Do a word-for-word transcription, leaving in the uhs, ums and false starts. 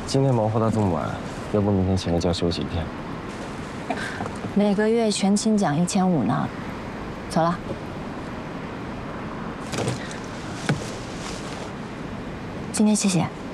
今天忙活到这么晚，要不明天请个假休息一天？ 每个月全勤奖一千五呢。走了。今天谢谢。